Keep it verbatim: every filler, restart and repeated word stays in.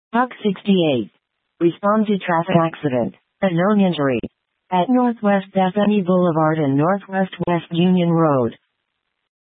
Buck sixty-eight. Respond to traffic accident. A known injury. At Northwest Bethany Boulevard and Northwest West Union Road.